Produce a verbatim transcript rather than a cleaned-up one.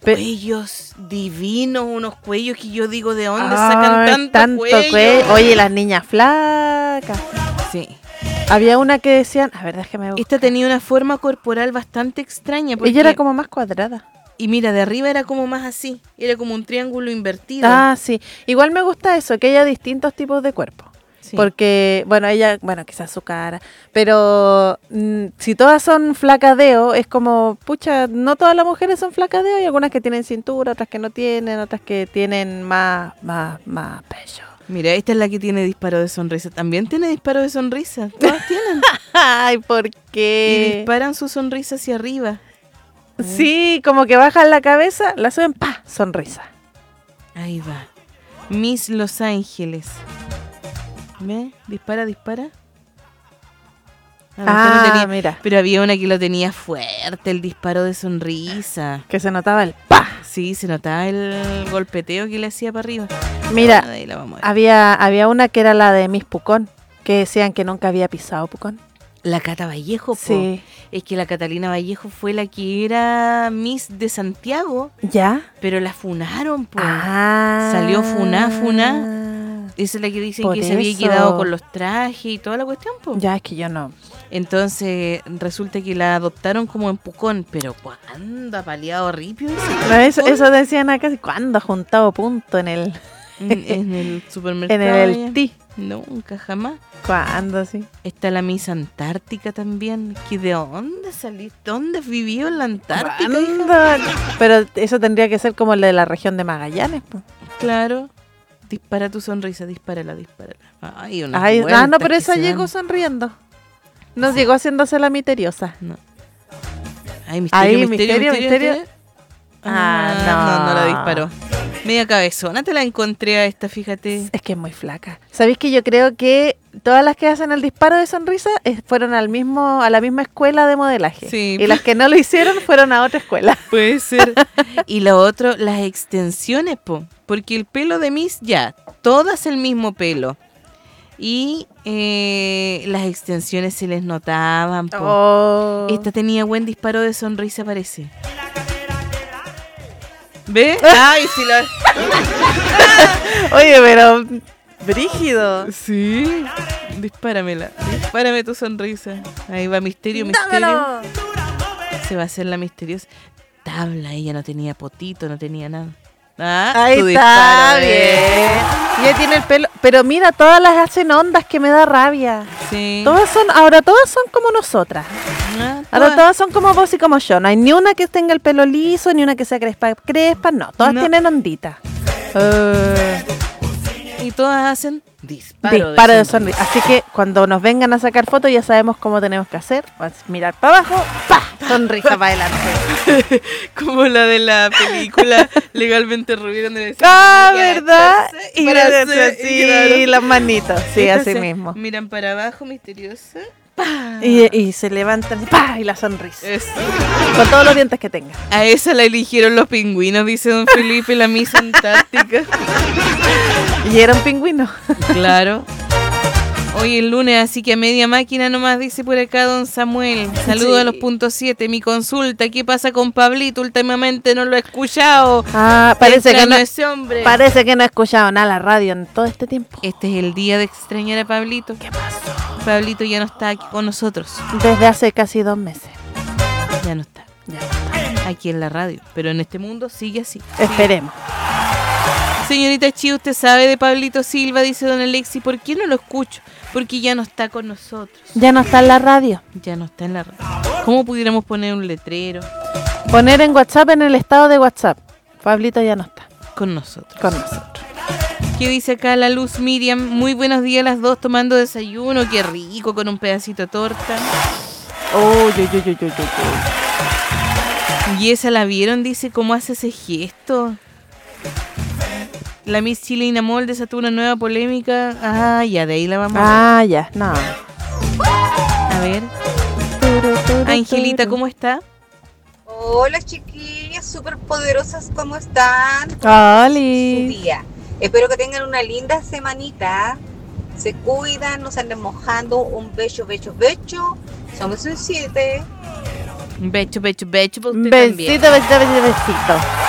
Pe- cuellos divinos, unos cuellos que yo digo, ¿de dónde Ay, sacan tanto, tanto cuello? cuello. Oye, las niñas flacas. Sí. Había una que decían, a ver, déjame buscar. Esta tenía una forma corporal bastante extraña. Porque, Ella era como más cuadrada. Y mira, de arriba era como más así. Era como un triángulo invertido. Ah, sí. Igual me gusta eso, que haya distintos tipos de cuerpo. Sí. Porque, bueno, ella, bueno, quizás su cara, pero mm, si todas son flacadeo, es como, pucha, no todas las mujeres son flacadeo, hay algunas que tienen cintura, otras que no tienen, otras que tienen más, más, más pecho. Mira, esta es la que tiene disparo de sonrisa. También tiene disparo de sonrisa. Todas tienen. Ay, ¿por Y qué? disparan su sonrisa hacia arriba. Sí, como que bajan la cabeza, la suben, pa, sonrisa. Ahí va. Miss Los Ángeles. ¿Ve? Dispara, dispara. Ah, esta no Ah, tenía- mira, Pero había una que lo tenía fuerte, el disparo de sonrisa. que se notaba el pa. Sí, se notaba el golpeteo que le hacía para arriba. Mira, Bueno, de ahí la vamos a ver. había, había una que era la de Miss Pucón, que decían que nunca había pisado Pucón. La Cata Vallejo, po. Sí. Es que la Catalina Vallejo fue la que era Miss de Santiago, ¿Ya? pero la funaron, po. Ah. Salió funá, funá. Esa es la que dicen Por que se había eso. quedado con los trajes y toda la cuestión, po. Ya, es que yo no. Entonces resulta que la adoptaron como en Pucón, pero ¿cuándo ha paliado ripio ese No, eso, Pucón? eso decían acá, ¿cuándo ha juntado punto en el, En, en el supermercado. en el allá. ti? Nunca, jamás. ¿Cuándo, sí? Está la Miss Antártica también. ¿Que ¿De dónde saliste? ¿Dónde vivió en la Antártica, hija? ¿Cuándo? Pero eso tendría que ser como el de la región de Magallanes, po. Claro. Dispara tu sonrisa, dispárala, dispárala. Ay, unas Ay, ah, no, vueltas pero que esa se llegó dan. sonriendo. Nos llegó haciéndose la misteriosa. No. Ay, misterio, Ahí, misterio, misterio, misterio. misterio. Ah, no. no. no, la disparó. Media cabezona te la encontré a esta, fíjate. Es que es muy flaca. ¿Sabéis que yo creo que todas las que hacen el disparo de sonrisa eh, fueron al mismo, a la misma escuela de modelaje? Sí. Y las que no lo hicieron fueron a otra escuela. Puede ser. Y lo otro, las extensiones, po. Porque el pelo de Miss, ya, todas el mismo pelo. Y eh, las extensiones se les notaban, po. Oh. Esta tenía buen disparo de sonrisa, parece. ¿Ve? Ay, sí la... Oye, pero brígido. Sí. Dispáramela. Dispárame tu sonrisa. Ahí va, misterio, misterio. ¡Dámelo! Se va a hacer la misteriosa. Tabla, ella no tenía potito, no tenía nada. Ah, Ahí tu está, disparo, bien. eh. Ya tiene el pelo. Pero mira, todas las hacen ondas que me da rabia. Sí. Todas son, ahora todas son como nosotras. Ah, Ahora todas. todas son como vos y como yo. No hay ni una que tenga el pelo liso, ni una que sea crespa, crespa, no. Todas No. tienen ondita. Eh, Y todas hacen disparo, disparo de de sonrisa. sonrisa. Así que cuando nos vengan a sacar fotos ya sabemos cómo tenemos que hacer. Vas a mirar para abajo, ¡pa! Sonrisa para adelante. Como la de la película Legalmente Rubia, donde decía, Ah, "Ya, ¿verdad? entonces", Y para le hacer- hace y así claro. las manitos. Sí, Entonces, así mismo. Miran para abajo, misteriosa. ¡Pah! Y, y se levantan, ¡pa! Y la sonrisa. Eso. Con todos los dientes que tenga. A esa la eligieron los pingüinos, dice don Felipe, la Miss Antártica. Y era un pingüino. Claro. Hoy es lunes, así que a media máquina nomás, dice por acá don Samuel. Saludos Sí. a los puntos siete. Mi consulta, ¿qué pasa con Pablito? Últimamente no lo he escuchado. Ah, parece que Extraño no, a ese hombre. parece que no he escuchado nada la radio en todo este tiempo. Este es el día de extrañar a Pablito. ¿Qué pasó? Pablito ya no está aquí con nosotros. Desde hace casi dos meses. Ya no está Ya. aquí en la radio. Pero en este mundo sigue así. Esperemos. Señorita Chi, ¿usted sabe de Pablito Silva? Dice don Alexi. ¿Por qué no lo escucho? Porque ya no está con nosotros. Ya no está en la radio. Ya no está en la radio. ¿Cómo pudiéramos poner un letrero Poner en WhatsApp, en el estado de WhatsApp. Pablito ya no está con nosotros? con nosotros. ¿Qué dice acá la Luz Miriam? Muy buenos días las dos tomando desayuno. Qué rico, con un pedacito de torta. Uy, uy, uy, uy, uy, uy. Y esa la vieron, dice, ¿cómo hace ese gesto? La Miss Chilena Mall desató una nueva polémica. Ah, ya, de ahí la vamos a Ah, ya, no. ver. A ver. Angelita, ¿cómo está? Hola chiquillas, súper poderosas, ¿cómo están? Su Oli. día. Espero que tengan una linda semanita. Se cuidan, no se anden mojando. Un beso, beso, beso. Somos un siete. Becho, becho, becho, para usted Besito, también. besito, besito, besito.